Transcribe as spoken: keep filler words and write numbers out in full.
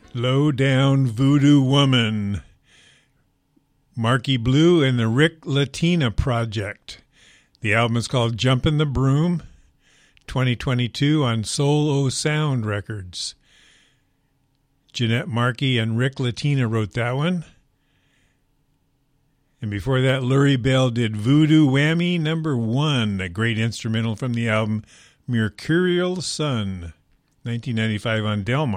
Low Down Voodoo Woman, Marky Blue and the Rick Latina Project. The album is called Jumpin' the Broom, twenty twenty-two on Soul O Sound Records. Jeanette Markey and Rick Latina wrote that one. And before that, Lurie Bell did Voodoo Whammy Number One, a great instrumental from the album Mercurial Sun, nineteen ninety-five on Delmar.